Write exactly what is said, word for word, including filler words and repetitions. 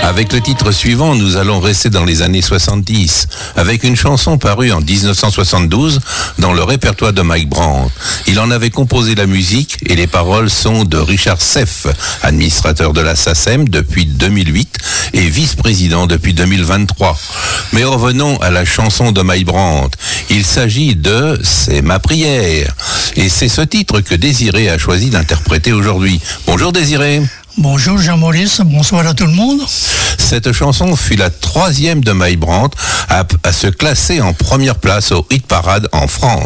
Avec le titre suivant, nous allons rester dans les années soixante-dix, avec une chanson parue en dix-neuf cent soixante-douze dans le répertoire de Mike Brandt. Il en avait composé la musique et les paroles sont de Richard Seff, administrateur de la SACEM depuis deux mille huit et vice-président depuis deux mille vingt-trois. Mais revenons à la chanson de Mike Brandt. Il s'agit de « C'est ma prière ». Et c'est ce titre que Désiré a choisi d'interpréter aujourd'hui. Bonjour Désiré. Bonjour Jean-Maurice, bonsoir à tout le monde. Cette chanson fut la troisième de Mike Brandt à, à se classer en première place au hit parade en France.